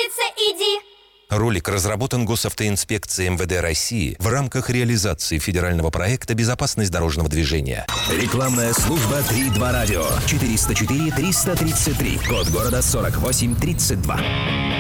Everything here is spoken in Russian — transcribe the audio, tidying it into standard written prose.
улице иди. Ролик разработан Госавтоинспекцией МВД России в рамках реализации федерального проекта «Безопасность дорожного движения». Рекламная служба 3-2 радио. 404-333. Код города 4832.